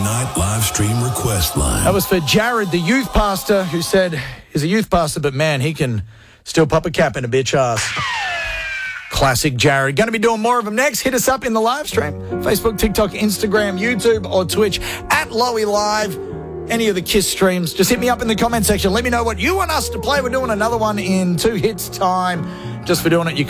Night live stream request line. That was for Jared, the youth pastor, who said he's a youth pastor, but man, he can still pop a cap in a bitch ass. Classic Jared. Going to be doing more of them next. Hit us up in the live stream. Facebook, TikTok, Instagram, YouTube, or Twitch at Lowy Live. Any of the KISS streams. Just hit me up in the comment section. Let me know what you want us to play. We're doing another one in 2 hits time. Just for doing it, you